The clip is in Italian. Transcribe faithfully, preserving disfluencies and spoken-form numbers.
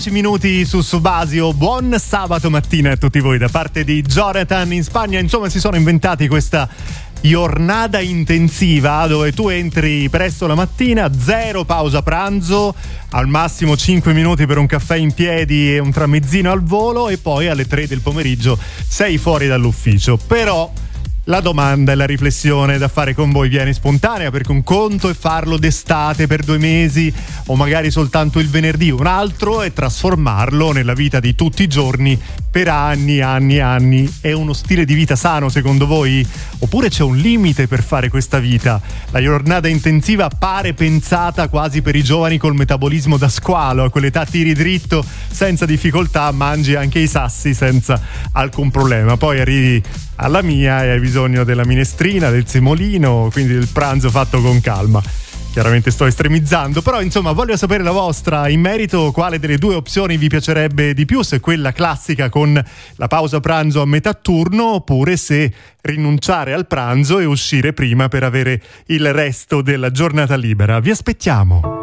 Minuti su Subasio. Buon sabato mattina a tutti voi da parte di Jonathan. In Spagna insomma si sono inventati questa giornata intensiva dove tu entri presto la mattina, zero pausa pranzo, al massimo cinque minuti per un caffè in piedi e un tramezzino al volo, e poi alle tre del pomeriggio sei fuori dall'ufficio. Però la domanda e la riflessione da fare con voi viene spontanea, perché un conto è farlo d'estate per due mesi o magari soltanto il venerdì, un altro è trasformarlo nella vita di tutti i giorni per anni, anni, anni. È uno stile di vita sano secondo voi? Oppure c'è un limite per fare questa vita? La giornata intensiva pare pensata quasi per i giovani col metabolismo da squalo, a quell'età tiri dritto senza difficoltà, mangi anche i sassi senza alcun problema, poi arrivi alla mia e hai bisogno della minestrina, del semolino, quindi del pranzo fatto con calma. Chiaramente sto estremizzando, però insomma voglio sapere la vostra in merito. Quale delle due opzioni vi piacerebbe di più? Se quella classica con la pausa pranzo a metà turno, oppure se rinunciare al pranzo e uscire prima per avere il resto della giornata libera. Vi aspettiamo.